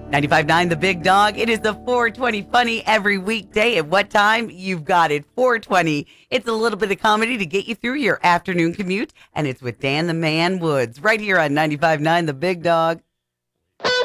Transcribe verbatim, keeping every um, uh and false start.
ninety-five point nine The Big Dog. It is the four twenty Funny every weekday. At what time? You've got it. four twenty. It's a little bit of comedy to get you through your afternoon commute, and it's with Dan the Man Woods right here on ninety-five point nine The Big Dog.